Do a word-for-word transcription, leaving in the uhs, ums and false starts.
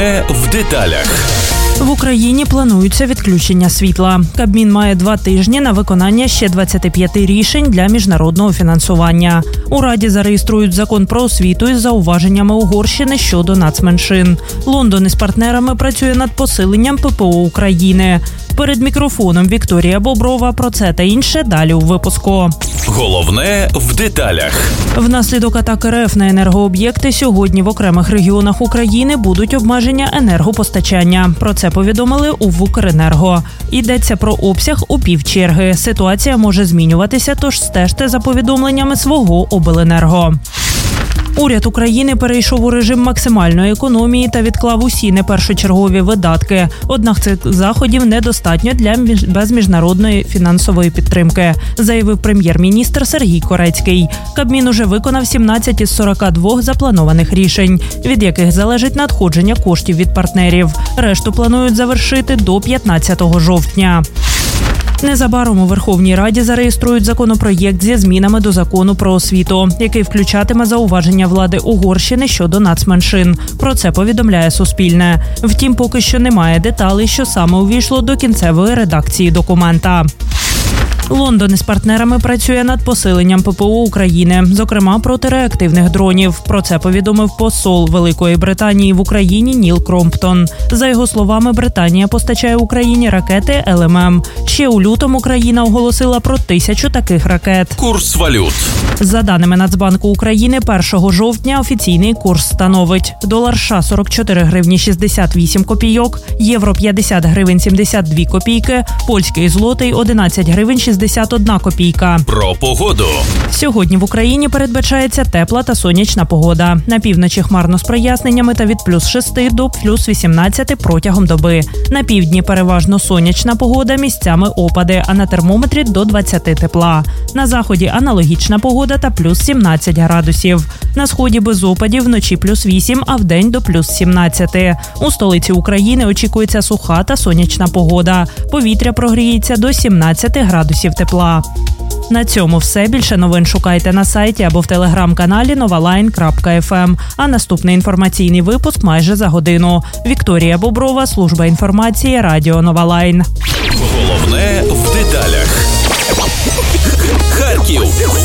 В деталях. В Україні плануються відключення світла. Кабмін має два тижні на виконання ще двадцяти п'яти рішень для міжнародного фінансування. У Раді зареєструють закон про освіту із зауваженнями Угорщини щодо нацменшин. Лондон із партнерами працює над посиленням ППО України. Перед мікрофоном Вікторія Боброва. Про це та інше далі у випуску. Головне в деталях. Внаслідок атак РФ на енергооб'єкти сьогодні в окремих регіонах України будуть обмеження енергопостачання. Про це повідомили у ВУКренерго. Йдеться про обсяг у півчерги. Ситуація може змінюватися, тож стежте за повідомленнями свого обленерго. Уряд України перейшов у режим максимальної економії та відклав усі непершочергові видатки. Однак цих заходів недостатньо для безміжнародної фінансової підтримки, заявив прем'єр-міністр Сергій Корецький. Кабмін уже виконав сімнадцять із сорока двох запланованих рішень, від яких залежить надходження коштів від партнерів. Решту планують завершити до п'ятнадцятого жовтня. Незабаром у Верховній Раді зареєструють законопроєкт зі змінами до закону про освіту, який включатиме зауваження влади Угорщини щодо нацменшин. Про це повідомляє Суспільне. Втім, поки що немає деталей, що саме увійшло до кінцевої редакції документа. Лондон із партнерами працює над посиленням ППО України, зокрема проти реактивних дронів. Про це повідомив посол Великої Британії в Україні Ніл Кромптон. За його словами, Британія постачає Україні ракети Ел Ем Ем. Ще у лютому країна оголосила про тисячу таких ракет. Курс валют. За даними Нацбанку України, першого жовтня офіційний курс становить: долар США – сорок чотири гривні шістдесят вісім копійок, євро – п'ятдесят гривень сімдесят дві копійки, польський злотий – одинадцять гривень шістдесят одна копійка. Про погоду. Сьогодні в Україні передбачається тепла та сонячна погода. На півночі хмарно з проясненнями та від плюс шести до плюс вісімнадцяти протягом доби. На півдні переважно сонячна погода, місцями опади, а на термометрі до двадцяти тепла. На заході аналогічна погода та плюс сімнадцять градусів. На сході без опадів, вночі плюс вісім, а вдень до плюс сімнадцяти. У столиці України очікується суха та сонячна погода. Повітря прогріється до сімнадцяти градусів тепла. На цьому все. Більше новин шукайте на сайті або в телеграм-каналі новалайн крапка еф ем. А наступний інформаційний випуск майже за годину. Вікторія Боброва, служба інформації, Радіо Новалайн. Головне в деталях. Харків.